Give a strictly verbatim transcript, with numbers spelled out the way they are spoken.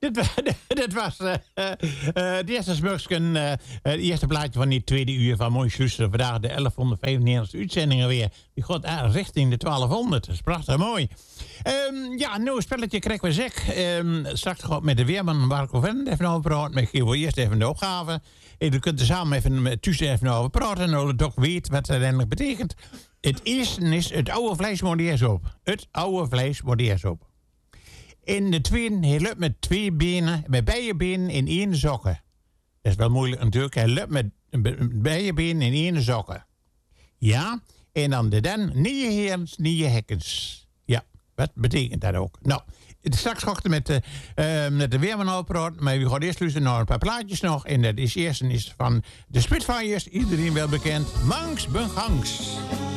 dit, wa- dit was uh, uh, het eerste smuksken, uh, het eerste plaatje van die tweede uur van Mooi Sluisteren. Vandaag de elfhonderdvijfennegentigste uitzendingen weer. Die gaat uh, richting de twaalfhonderd. Dat is prachtig mooi. Um, ja, een nieuw spelletje krijgen we zeg. Um, straks gaat met de weerman Marco Venn even over praten. Maar ik geef wel eerst even de opgave. En dan kunt er samen even met tussen even over praten. En dan het ook weet wat het uiteindelijk betekent. Het eerste is het oude vlees moet eerst op. Het oude vlees moet eerst op. In de tweede, hij loopt met twee benen, met beide benen in één sokken. Dat is wel moeilijk natuurlijk. Hij loopt met beide benen in één sokken. Ja, en dan de dan, niet heerens, niet hekkens. Ja, wat betekent dat ook? Nou, straks ga ik met de, uh, met de weerman oppraten, maar we gaan eerst luisteren naar een paar plaatjes nog. En dat is eerst is van de Spitfires, iedereen wel bekend, Manx Bungangs.